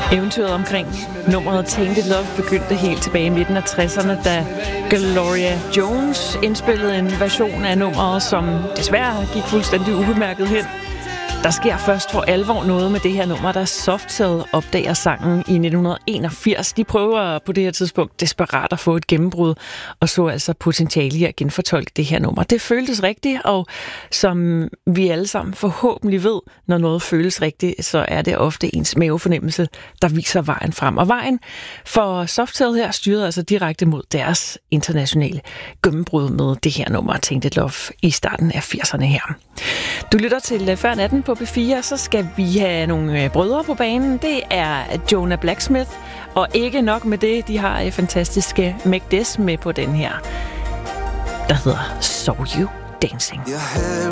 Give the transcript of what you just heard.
Eventyret omkring nummeret Tainted Love begyndte helt tilbage i midten af 60'erne, da Gloria Jones indspillede en version af nummeret, som desværre gik fuldstændig ubemærket hen. Der sker først for alvor noget med det her nummer, da Soft Cell opdager sangen i 1981. De prøver på det her tidspunkt desperat at få et gennembrud, og så altså potentiale i at genfortolke det her nummer. Det føltes rigtigt, og som vi alle sammen forhåbentlig ved, når noget føles rigtigt, så er det ofte ens mavefornemmelse, der viser vejen frem. Og vejen for Soft Cell her styrede altså direkte mod deres internationale gennembrud med det her nummer, Tainted Love, i starten af 80'erne her. Du lytter til Før Natten på P4, så skal vi have nogle brødre på banen. Det er Jonah Blacksmith, og ikke nok med det, de har fantastiske Meg Des med på den her, der hedder Saw You Dancing.